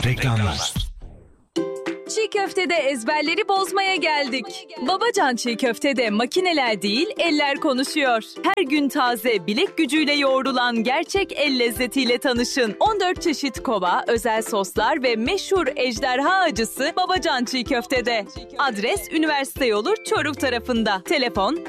Reklamlar. Çiğ köftede ezberleri bozmaya geldik. Babacan Çiğ Köfte'de makineler değil, eller konuşuyor. Her gün taze, bilek gücüyle yoğrulan gerçek el lezzetiyle tanışın. 14 çeşit kova, özel soslar ve meşhur ejderha acısı Babacan Çiğ Köfte'de. Adres Üniversite Yolu Çoruh tarafında. Telefon